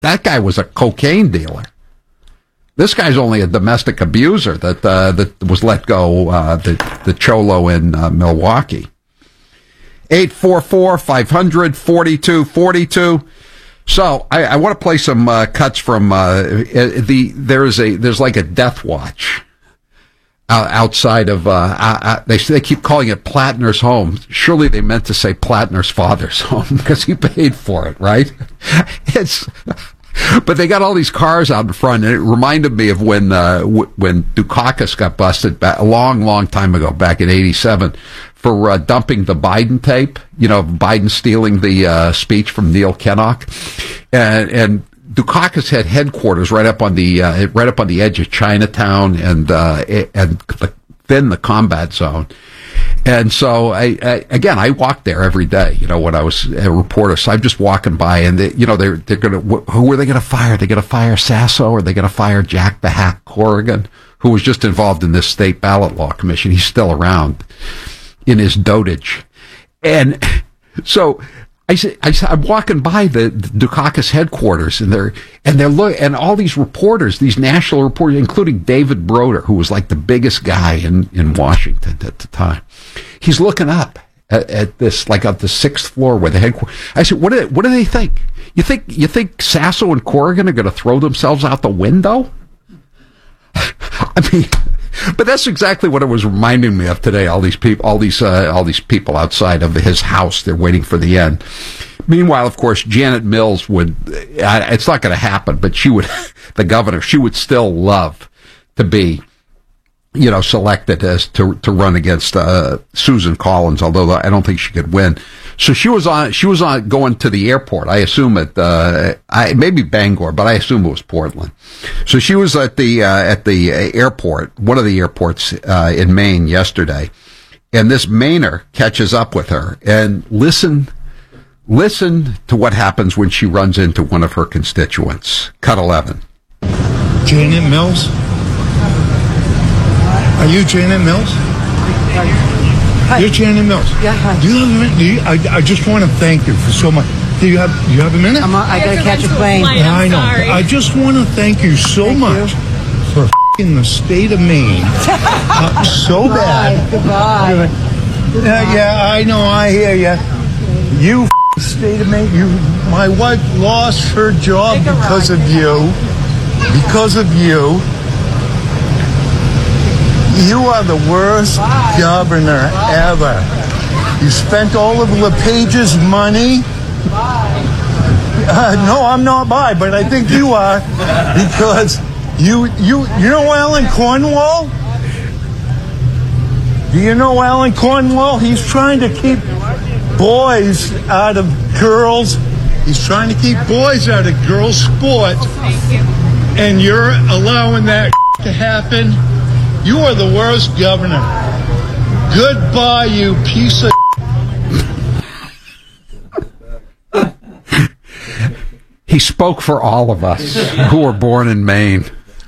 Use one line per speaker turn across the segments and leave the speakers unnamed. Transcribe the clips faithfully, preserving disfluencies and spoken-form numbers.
That guy was a cocaine dealer. This guy's only a domestic abuser that uh, that was let go, uh, the, the Cholo in uh, Milwaukee. eight four four, five hundred, forty-two forty-two. So I, I want to play some uh, cuts from uh, the. There's a there's like a death watch uh, outside of. Uh, uh, they they keep calling it Platner's home. Surely they meant to say Platner's father's home because he paid for it, right? It's. But they got all these cars out in front, and it reminded me of when uh, w- when Dukakis got busted back a long, long time ago, back in eighty-seven, for uh, dumping the Biden tape. You know, Biden stealing the uh, speech from Neil Kinnock, and, and Dukakis had headquarters right up on the uh, right up on the edge of Chinatown and uh, and the, then the combat zone. And so, I, I again, I walked there every day, you know, when I was a reporter. So I'm just walking by, and, they, you know, they're, they're going to, who are they going to fire? They're going to fire Sasso, or are they going to fire Jack the Hack Corrigan, who was just involved in this state ballot law commission? He's still around in his dotage. And so I say, I say, I'm walking by the, the Dukakis headquarters, and they're and they're look and all these reporters, these national reporters, including David Broder, who was like the biggest guy in, in Washington at the time. He's looking up at, at this, like on the sixth floor where the headquarters. I said, "What do they, what do they think? You think you think Sasso and Corrigan are going to throw themselves out the window?" I mean. But that's exactly what it was reminding me of today. All these people, all these, uh, all these people outside of his house, they're waiting for the end. Meanwhile, of course, Janet Mills would, uh, it's not going to happen, but she would, the governor, she would still love to be, you know, selected as to, to run against, uh, Susan Collins, although I don't think she could win. So she was on, she was on going to the airport. I assume at, uh, I, maybe Bangor, but I assume it was Portland. So she was at the, uh, at the airport, one of the airports, uh, in Maine yesterday. And this Mainer catches up with her, and listen, listen to what happens when she runs into one of her constituents. Cut eleven.
Janet Mills? Are you Janet Mills? Hi. You're Janet Mills.
Yeah, hi.
Do you have a minute? Do you, I, I just want to thank you for so much. Do you have do you have a minute?
I'm a, I gotta catch a plane.
Flight, I know. Sorry. I just want to thank you so
thank
much
you.
for f***ing the state of Maine. uh, so
Goodbye.
bad.
Goodbye.
Uh, yeah, I know. I hear you. You f***ing state of Maine. You, my wife lost her job because of you. Because of you. You are the worst Bye. governor Bye. ever. You spent all of LePage's money. Uh, no, I'm not by, but I think you are, because you you you know Alan Cornwall? Do you know Alan Cornwall? He's trying to keep boys out of girls. He's trying to keep boys out of girls' sport, and you're allowing that to happen. You are the worst governor. Goodbye, you piece of.
He spoke for all of us who were born in Maine.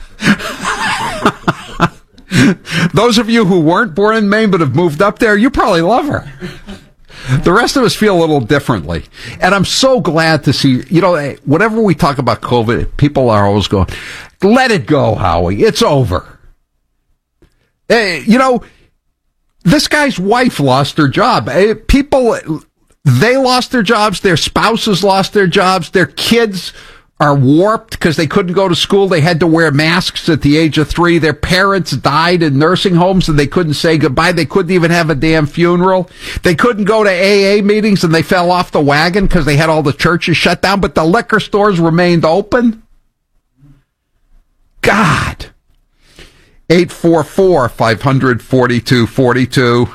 Those of you who weren't born in Maine but have moved up there, you probably love her. The rest of us feel a little differently. And I'm so glad to see, you know, whenever we talk about COVID, people are always going, let it go, Howie. It's over. Hey, you know, this guy's wife lost her job. People, they lost their jobs. Their spouses lost their jobs. Their kids are warped because they couldn't go to school. They had to wear masks at the age of three. Their parents died in nursing homes and they couldn't say goodbye. They couldn't even have a damn funeral. They couldn't go to A A meetings and they fell off the wagon because they had all the churches shut down, but the liquor stores remained open. God. eight four four, five hundred, forty-two forty-two.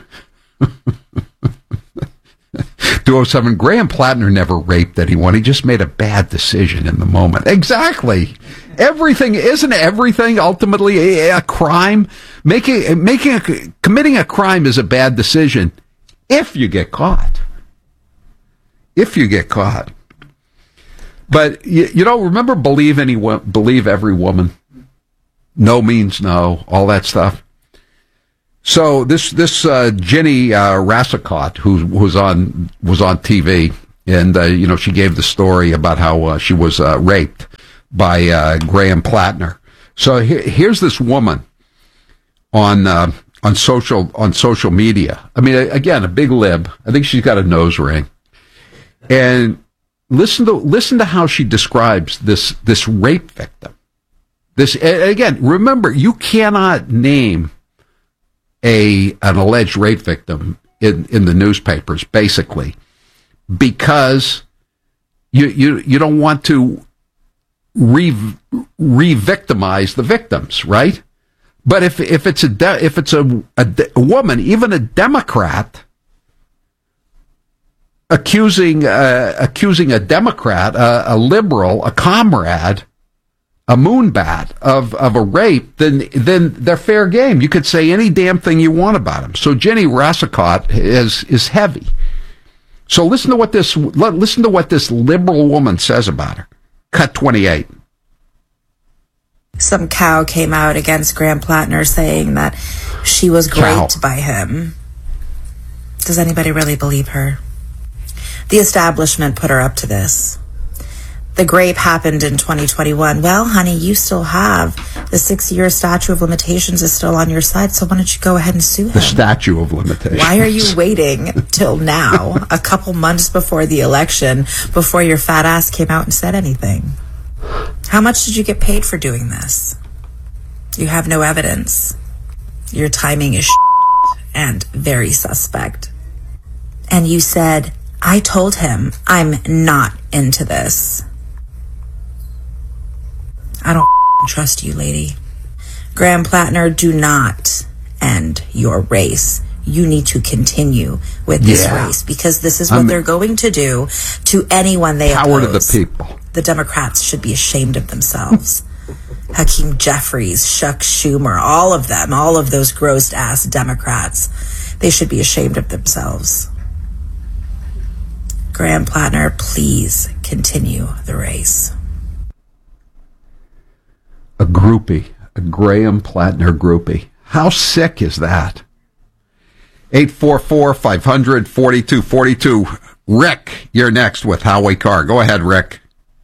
two oh seven, Graham Platner never raped anyone. He just made a bad decision in the moment. Exactly. Everything, isn't everything ultimately a, a crime? Making, making a, committing a crime is a bad decision if you get caught. If you get caught. But, you, you know, remember Believe Any, Believe Every Woman? No means no, all that stuff. So this this uh, Jenny uh, Rassicot, who was on was on T V, And, uh, you know, she gave the story about how uh, she was uh, raped by uh, Graham Plattner. So he- here's this woman on uh, on social on social media. I mean, again, a big lib. I think she's got a nose ring. And listen to listen to how she describes this this rape victim. This again, remember, you cannot name a an alleged rape victim in, in the newspapers, basically, because you you you don't want to re re-victimize the victims, right? But if if it's a de- if it's a, a, a woman, even a Democrat, accusing uh, accusing a Democrat, uh, a liberal, a comrade, a moonbat of of a rape, then then they're fair game. You could say any damn thing you want about him. So Jenny Rassicot is is heavy. So listen to what this listen to what this liberal woman says about her. Cut twenty-eight.
Some cow came out against Graham Plattner saying that she was raped cow. by him. Does anybody really believe her? The establishment put her up to this. The grape happened in twenty twenty-one. Well, honey, you still have the six-year statute of limitations is still on your side, so why don't you go ahead and sue him?
The statute of limitations.
Why are you waiting till now, a couple months before the election, before your fat ass came out and said anything? How much did you get paid for doing this? You have no evidence. Your timing is shit and very suspect. And you said, I told him I'm not into this. I don't trust you, lady. Graham Plattner, do not end your race. You need to continue with this yeah. race, because this is what I'm, they're going to do to anyone they
power
oppose.
To the people.
The Democrats should be ashamed of themselves. Hakeem Jeffries, Chuck Schumer, all of them, all of those gross-ass Democrats, they should be ashamed of themselves. Graham Plattner, please continue the race.
A groupie, a Graham Plattner groupie. How sick is that? eight four four, five hundred, forty-two forty-two. Rick, you're next with Howie Carr. Go ahead, Rick.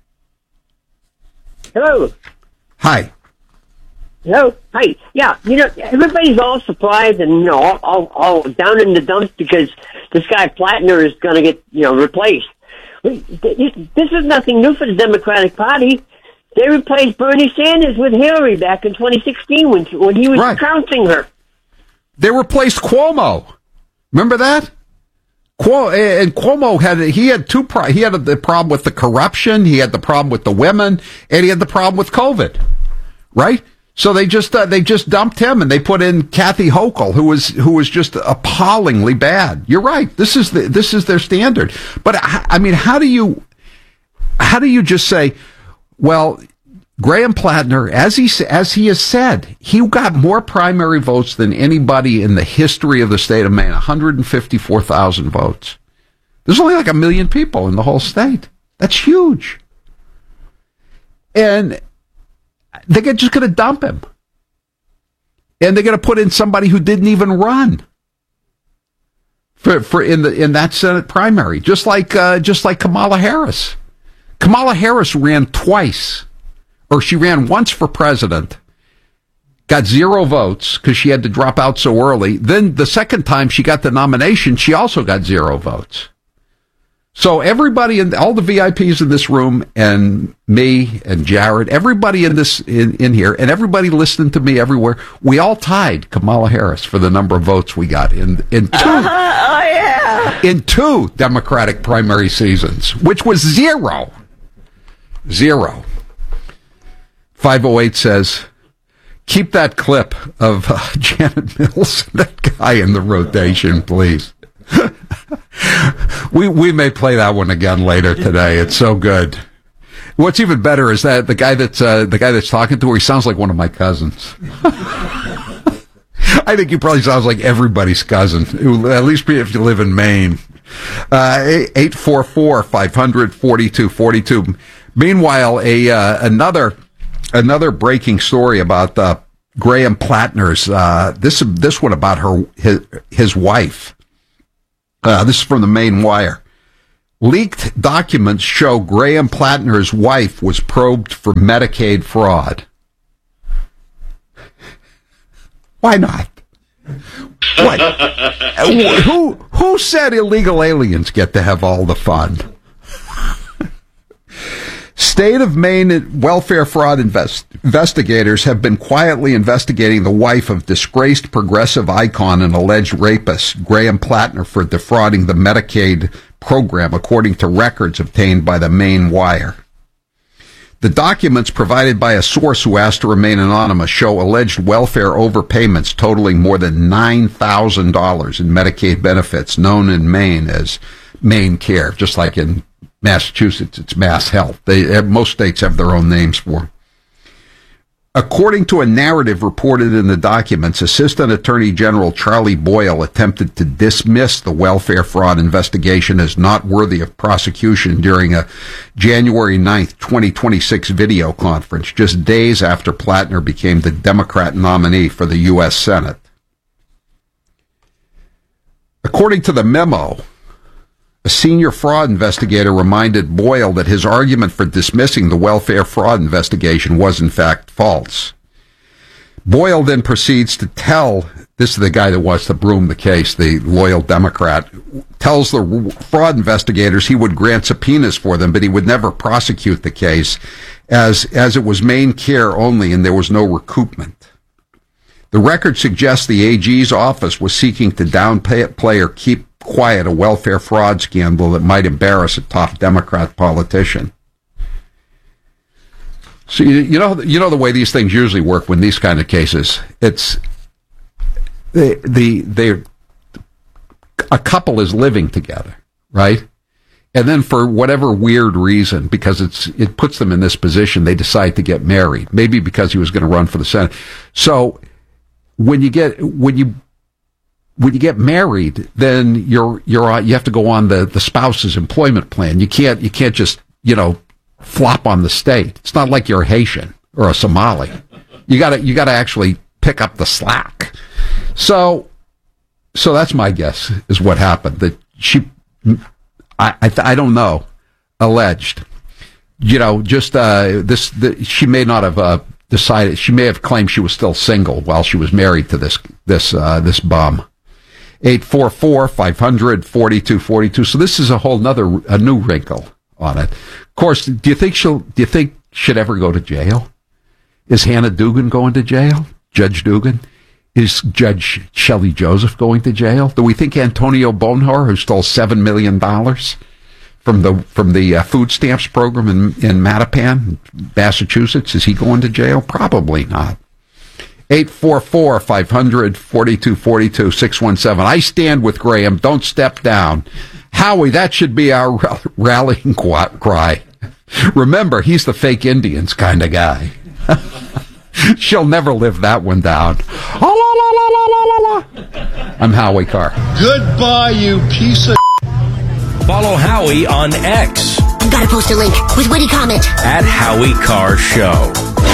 Hello.
Hi.
Hello. Hi. Yeah, you know, everybody's all surprised and, you know, all, all, all down in the dumps because this guy Plattner is going to get, you know, replaced. This is nothing new for the Democratic Party. They replaced Bernie Sanders with Hillary back in twenty sixteen when, when he was right. trouncing her.
They replaced Cuomo. Remember that? Cuomo, and Cuomo had he had two pro- he had the problem with the corruption, he had the problem with the women, and he had the problem with COVID. Right? So they just uh, they just dumped him and they put in Kathy Hochul, who was who was just appallingly bad. You're right. This is the, this is their standard. But I mean, how do you how do you just say, well, Graham Plattner, as he as he has said, he got more primary votes than anybody in the history of the state of Maine, one hundred fifty-four thousand votes. There's only like a million people in the whole state. That's huge. And they're just going to dump him. And they're going to put in somebody who didn't even run for for in the in that Senate primary, just like uh, just like Kamala Harris. Kamala Harris ran twice. Or she ran once for president, got zero votes because she had to drop out so early. Then the second time she got the nomination, she also got zero votes. So everybody, in all the V I Ps in this room, and me and Jared, everybody in this in, in here, and everybody listening to me everywhere, we all tied Kamala Harris for the number of votes we got in in two, uh, oh yeah. in two Democratic primary seasons, which was zero, zero. five oh eight says, keep that clip of uh, Janet Mills, that guy in the rotation, please. we we may play that one again later today. It's so good. What's even better is that the guy that's uh, the guy that's talking to her, he sounds like one of my cousins. I think he probably sounds like everybody's cousin, at least if you live in Maine. Uh, eight four four, five hundred, forty-two forty-two. Meanwhile, a uh, another. Another breaking story about uh, Graham Plattner's, uh, this this one about her his, his wife. Uh, this is from the Maine Wire. Leaked documents show Graham Plattner's wife was probed for Medicaid fraud. Why not? What? who who said illegal aliens get to have all the fun? State of Maine welfare fraud invest- investigators have been quietly investigating the wife of disgraced progressive icon and alleged rapist Graham Plattner for defrauding the Medicaid program, according to records obtained by the Maine Wire. The documents provided by a source who asked to remain anonymous show alleged welfare overpayments totaling more than nine thousand dollars in Medicaid benefits, known in Maine as Maine Care, just like in Massachusetts, it's Mass Health. They, most states have their own names for them. According to a narrative reported in the documents, Assistant Attorney General Charlie Boyle attempted to dismiss the welfare fraud investigation as not worthy of prosecution during a January ninth, twenty twenty-six video conference, just days after Plattner became the Democrat nominee for the U S Senate. According to the memo, a senior fraud investigator reminded Boyle that his argument for dismissing the welfare fraud investigation was in fact false. Boyle then proceeds to tell, this is the guy that wants to broom the case, the loyal Democrat, tells the fraud investigators he would grant subpoenas for them, but he would never prosecute the case as, as it was Maine Care only and there was no recoupment. The record suggests the A G's office was seeking to downplay or keep quiet a welfare fraud scandal that might embarrass a top Democrat politician. So you, you know you know the way these things usually work when these kind of cases. It's the the they a couple is living together, right? And then for whatever weird reason, because it's it puts them in this position, they decide to get married. Maybe because he was going to run for the Senate. So when you get when you When you get married, then you're you're on, you have to go on the, the spouse's employment plan. You can't you can't just you know flop on the state. It's not like you're Haitian or a Somali. You gotta you gotta actually pick up the slack. So so that's my guess is what happened. That she I I, I don't know alleged. You know just uh, this the, she may not have uh, decided. She may have claimed she was still single while she was married to this this uh, this bum. eight four four, five hundred, forty-two forty-two. So this is a whole nother, a new wrinkle on it. Of course, do you think she'll, do you think she'd ever go to jail? Is Hannah Dugan going to jail? Judge Dugan? Is Judge Shelley Joseph going to jail? Do we think Antonio Bonhor, who stole seven million dollars from the, from the uh, food stamps program in, in Mattapan, Massachusetts, is he going to jail? Probably not. eight four four, five hundred, forty-two forty-two, six one seven. I stand with Graham. Don't step down. Howie, that should be our rallying cry. Remember, he's the fake Indians kind of guy. She'll never live that one down. I'm Howie Carr.
Goodbye, you piece of...
Follow Howie on X.
I've got to post a link with witty comment.
At Howie Carr Show.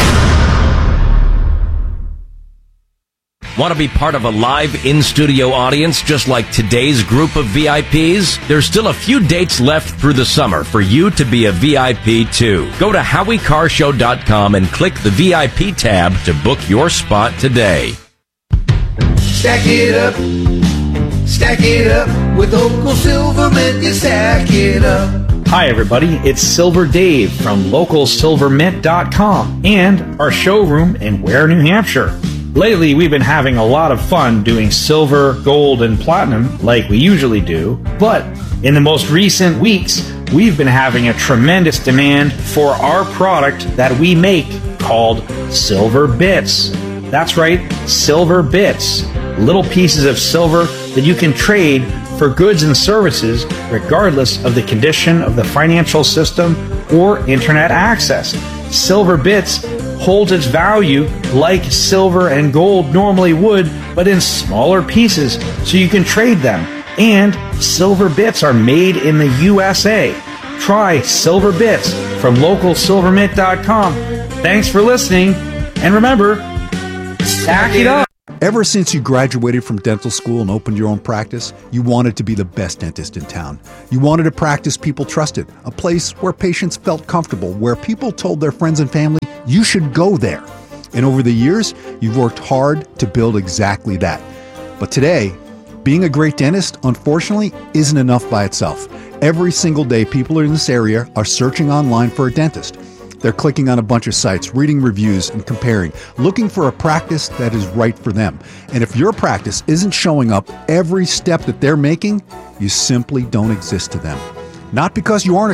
Want to be part of a live in-studio audience just like today's group of V I Ps? There's still a few dates left through the summer for you to be a V I P too. Go to howie carr show dot com and click the V I P tab to book your spot today.
Stack it up, stack it up, with Local Silvermint, you stack it up.
Hi everybody, it's Silver Dave from local silver mint dot com and our showroom in Ware, New Hampshire. Lately, we've been having a lot of fun doing silver, gold, and platinum like we usually do, but in the most recent weeks, we've been having a tremendous demand for our product that we make called Silver Bits. That's right, Silver Bits. Little pieces of silver that you can trade for goods and services regardless of the condition of the financial system or internet access. Silver Bits holds its value like silver and gold normally would, but in smaller pieces so you can trade them. And Silver Bits are made in the U S A. Try Silver Bits from local silver mint dot com. Thanks for listening, and remember, stack it up.
Ever since you graduated from dental school and opened your own practice, you wanted to be the best dentist in town. You wanted a practice people trusted, a place where patients felt comfortable, where people told their friends and family, you should go there. And over the years, you've worked hard to build exactly that. But today, being a great dentist, unfortunately, isn't enough by itself. Every single day, people in this area are searching online for a dentist. They're clicking on a bunch of sites, reading reviews and comparing, looking for a practice that is right for them. And if your practice isn't showing up every step that they're making, you simply don't exist to them. Not because you aren't